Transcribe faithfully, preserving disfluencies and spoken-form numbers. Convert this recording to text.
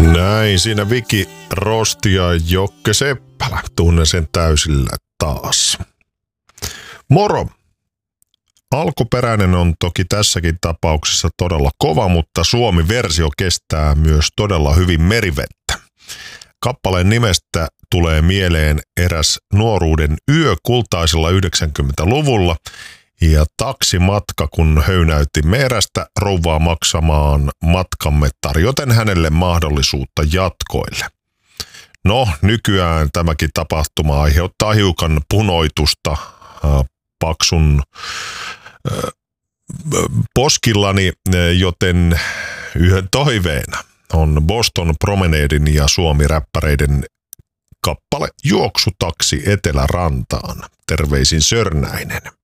Näin siinä Viki Rosti ja Jokke Seppälä. Tunnen sen täysillä taas. Moro! Alkuperäinen on toki tässäkin tapauksessa todella kova, mutta Suomi-versio kestää myös todella hyvin merivettä. Kappaleen nimestä tulee mieleen eräs nuoruuden yö kultaisella yhdeksänkymmentäluvulla ja taksimatka, kun höynäytimme erästä rouvaa maksamaan matkamme tarjoten hänelle mahdollisuutta jatkoille. No, nykyään tämäkin tapahtuma aiheuttaa hiukan punoitusta äh, paksun äh, poskillani, joten yhden toiveena on Boston Promenadin ja Suomi-räppäreiden kappale Juoksutaksi Etelärantaan. Terveisin Sörnäinen.